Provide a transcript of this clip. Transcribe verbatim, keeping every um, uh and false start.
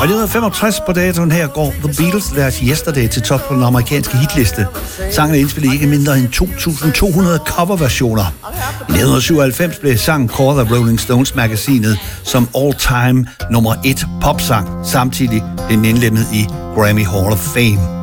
i nitten femogtres på datoen her går The Beatles deres Yesterday til top på den amerikanske hitliste. Sangen er indspillet ikke mindre end to tusind to hundrede coverversioner. I nitten syvoghalvfems blev sangen kåret af Rolling Stones magasinet som all-time nummer et popsang. Samtidig blev den indlemmet i Grammy Hall of Fame.